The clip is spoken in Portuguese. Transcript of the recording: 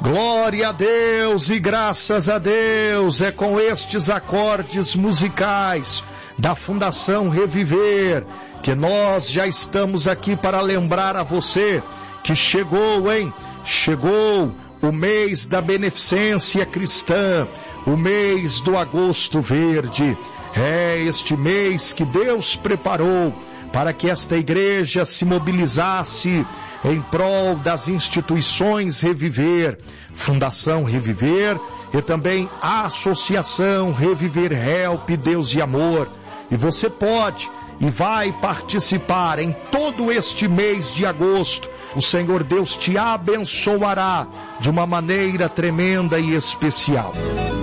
Glória a Deus e graças a Deus. É com estes acordes musicais da Fundação Reviver que nós já estamos aqui para lembrar a você que chegou, Chegou o mês da beneficência cristã, o mês do Agosto Verde. É este mês que Deus preparou para que esta igreja se mobilizasse em prol das instituições Reviver, Fundação Reviver e também a Associação Reviver Help Deus e Amor. E você pode e vai participar em todo este mês de agosto. O Senhor Deus te abençoará de uma maneira tremenda e especial.